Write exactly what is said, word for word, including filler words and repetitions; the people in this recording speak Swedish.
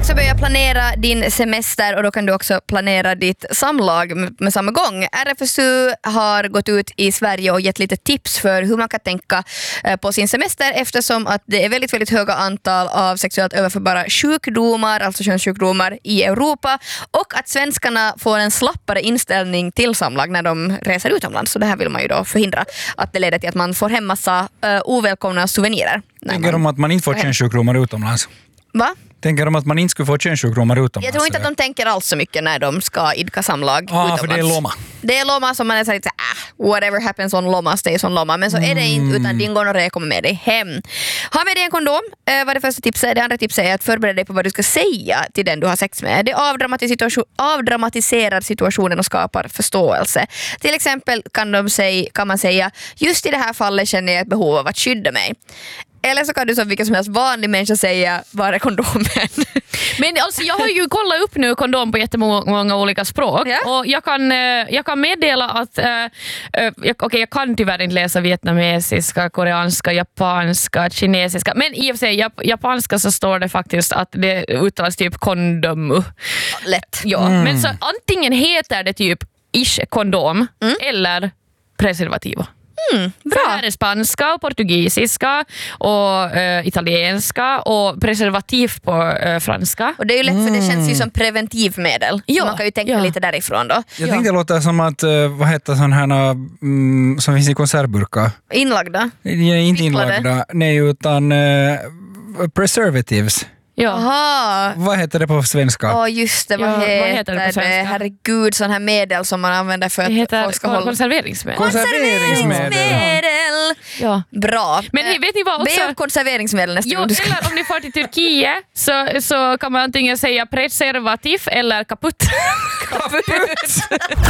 dags att börja planera din semester och då kan du också planera ditt samlag med, med samma gång. R F S U har gått ut i Sverige och gett lite tips för hur man kan tänka eh, på sin semester eftersom att det är väldigt, väldigt höga antal av sexuellt överförbara sjukdomar, alltså könssjukdomar i Europa och att svenskarna får en slappare inställning till samlag när de reser utomlands. Så det här vill man ju då förhindra att det leder till att man får hem massa eh, ovälkomna souvenirer. Tänker de att man inte får könssjukdomar utomlands? Va? Tänker de att man inte skulle få könssjukdomar utomlands? Jag tror inte att de tänker alls så mycket när de ska idka samlag ah, utomlands. För det är loma. Det är loma som man är så lite äh, whatever happens on loma stays on loma. Men så är det inte, utan din gonorré kommer med dig hem. Ha med dig en kondom, eh, var det första tipset. Det andra tipset är att förbereda dig på vad du ska säga till den du har sex med. Det avdramatiserar, avdramatiserar situationen och skapar förståelse. Till exempel kan, de säga, kan man säga, just i det här fallet känner jag ett behov av att skydda mig. Eller så kan du som vilken som helst vanlig människa säga, var är kondomen? Men alltså, jag har ju kollat upp nu kondom på jättemånga olika språk. Ja. Och jag kan, jag kan meddela att äh, jag, okay, jag kan tyvärr inte läsa vietnamesiska, koreanska, japanska, kinesiska. Men i och för sig, jap, japanska så står det faktiskt att det uttalas typ kondom. Lätt. Ja. Mm. Men så antingen heter det typ ish kondom mm. eller preservativo. Mm, bra. Det här är spanska och portugisiska och äh, italienska och preservativ på äh, franska. Och det är ju lätt för det känns ju som preventivmedel. Ja, så man kan ju tänka ja. lite därifrån då. Jag tänkte det låter som att, vad heter sån här mm, som finns i konservburkar? Inlagda. Ja, inte Picklade. inlagda, nej utan uh, preservatives. Ja. Aha. Vad heter det på svenska? Åh just det, vad, Ja, vad heter, heter det på svenska? det? Herregud, sån här medel som man använder för Det att heter folk ska hålla... konserveringsmedel. Konserveringsmedel! Ja. Bra. Men hej, vet ni vad också? Be om konserveringsmedel nästa Jo, gång du ska... eller om ni får till Turkiet så, så kan man antingen säga preservativ eller kaputt. Kaputt!